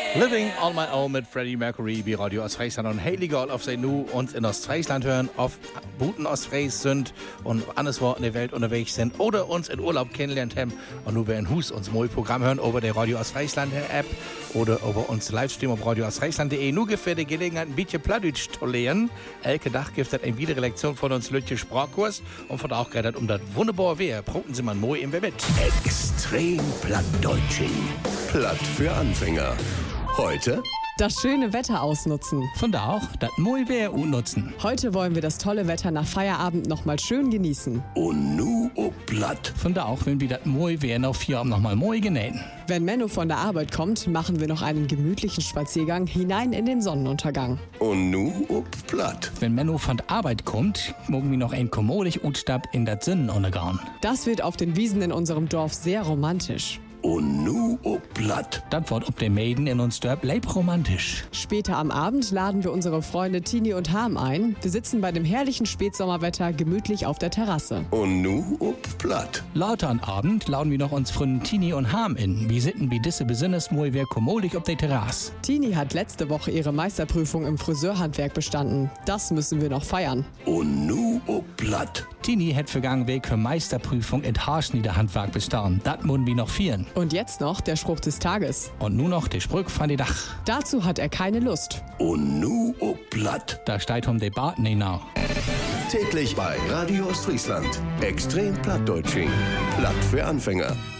Living on My Own mit Freddie Mercury bei Radio Ostfriesland und hey, egal, ob Sie nu uns in Ostfriesland hören, auf Buten Ostfries sind und anderswo in der Welt unterwegs sind oder uns in Urlaub kennengelernt haben und nur wir in Hus uns ein Programm hören über der Radio Ostfriesland App oder über uns Livestream auf radioostfriesland.de. Nu gibt es die Gelegenheit, ein bisschen Plattdeutsch zu lernen. Elke Dach gibt es eine weitere Lektion von uns Lütje Sprachkurs und von auch gerade um das wunderbare Wehr. Proten Sie mal moi im Webet. Extrem Plattdeutsching. Platt für Anfänger. Heute das schöne Wetter ausnutzen. Von da auch das moi Wehr nutzen. Heute wollen wir das tolle Wetter nach Feierabend nochmal schön genießen. Und nu o Platt. Von da auch, wenn wir das moi Wehr noch Feierabend nochmal moi genähen. Wenn Menno von der Arbeit kommt, machen wir noch einen gemütlichen Spaziergang hinein in den Sonnenuntergang. Und nu o Platt. Wenn Menno von der Arbeit kommt, mögen wir noch ein kommodig Utstab in das Sonnenuntergang. Das wird auf den Wiesen in unserem Dorf sehr romantisch. Und nu o Platt. Das wird ob der Maiden in uns Dörp leib romantisch. Später am Abend laden wir unsere Freunde Tini und Harm ein. Wir sitzen bei dem herrlichen Spätsommerwetter gemütlich auf der Terrasse. Und nu o Platt. Lauter am Abend laden wir noch uns Freunde Tini und Harm in. Wir sitten wie disse Besinnes moi wer kommodig auf der Terrasse. Tini hat letzte Woche ihre Meisterprüfung im Friseurhandwerk bestanden. Das müssen wir noch feiern. Und nu o Platt. Tini hat vergangen Weg für Meisterprüfung in Haarschniederhandwerk bestanden. Das müssen wir noch feiern. Und jetzt noch der Spruch des Tages. Und nun noch der Spruch von der Dach. Dazu hat er keine Lust. Und nu o Platt. Da steht um Debatten hinaus. Täglich bei Radio Ostfriesland. Extrem Plattdeutsching. Platt für Anfänger.